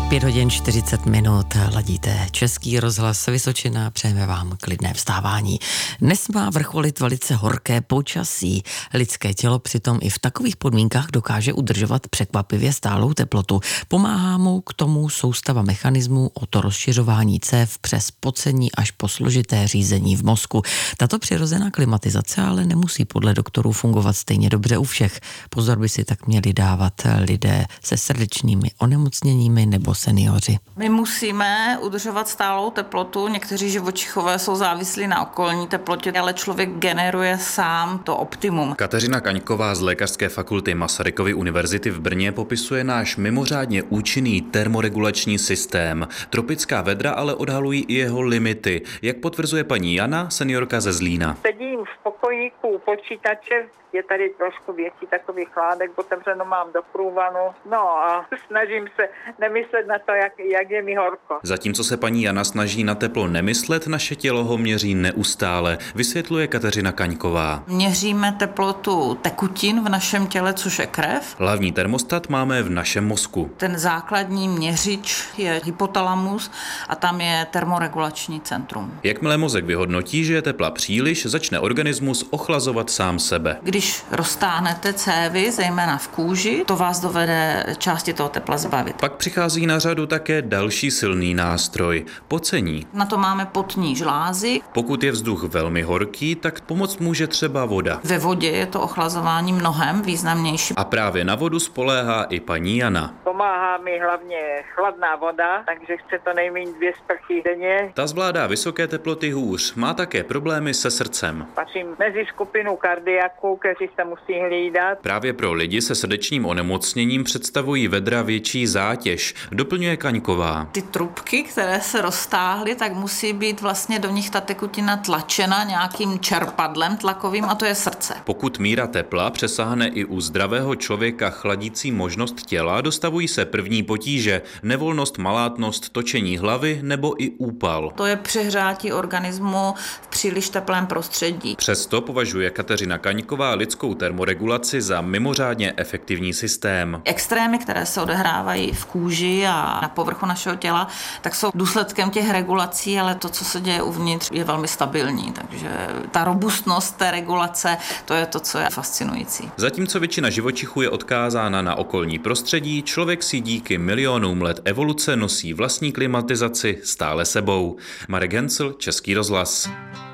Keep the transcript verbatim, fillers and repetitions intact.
Pět hodin čtyřicet minut, ladíte Český rozhlas Vysočina, přejeme vám klidné vstávání. Dnes má vrcholit velice horké počasí. Lidské tělo přitom i v takových podmínkách dokáže udržovat překvapivě stálou teplotu. Pomáhá mu k tomu soustava mechanismů od rozšiřování cév přes pocení až po složité řízení v mozku. Tato přirozená klimatizace ale nemusí podle doktorů fungovat stejně dobře u všech. Pozor by si tak měli dávat lidé se srdečními onemocněními nebo seniori. My musíme udržovat stálou teplotu. Někteří živočichové jsou závislí na okolní teplotě, ale člověk generuje sám to optimum. Kateřina Kaňková z Lékařské fakulty Masarykovy univerzity v Brně popisuje náš mimořádně účinný termoregulační systém. Tropická vedra ale odhalují i jeho limity, jak potvrzuje paní Jana, seniorka ze Zlína. Sedím v pokojíku u počítače, je tady trošku větší takový chládek, otevřeno mám do průvanu, no a snažím se nemyslet na to, jak, jak je mi horko. Zatímco se paní Jana snaží na teplo nemyslet, naše tělo ho měří neustále, vysvětluje Kateřina Kaňková. Měříme teplotu tekutin v našem těle, což je krev. Hlavní termostat máme v našem mozku. Ten základní měřič je hypotalamus a tam je termoregulační centrum. Jakmile mozek vyhodnotí, že je tepla příliš, začne organismus ochlazovat sám sebe. Když roztáhnete cévy, zejména v kůži, to vás dovede části toho tepla zbavit. Pak přichází na řadu také další silný nástroj – pocení. Na to máme potní žlázy. Pokud je vzduch velmi horký, tak pomoct může třeba voda. Ve vodě je to ochlazování mnohem významnější. A právě na vodu spoléhá i paní Jana. Pomáhá mi hlavně chladná voda, takže chce to nejméně dvě sprchy denně. Ta zvládá vysoké teploty hůř, má také problémy se srdcem. Patřím mezi skupinu kardiaků, kteří se musí hlídat. Právě pro lidi se srdečním onemocněním představují vedra větší zátěž, doplňuje Kaňková. Ty trubky, které se roztáhly, tak musí být vlastně do nich ta tekutina tlačena nějakým čerpadlem tlakovým a to je srdce. Pokud míra tepla přesáhne i u zdravého člověka chladící možnost těla, dostavují se první potíže, nevolnost, malátnost, točení hlavy nebo i úpal. To je přehřátí organismu v příliš teplém prostředí. Přesto považuje Kateřina Kaňková lidskou termoregulaci za mimořádně efektivní systém. Extrémy, které se odehrávají v kůži a na povrchu našeho těla, tak jsou důsledkem těch regulací, ale to, co se děje uvnitř, je velmi stabilní, takže ta robustnost té regulace, to je to, co je fascinující. Zatímco většina živočichů je odkázána na okolní prostředí, člověk si díky milionům let evoluce nosí vlastní klimatizaci stále sebou. Marek Hencl, Český rozhlas.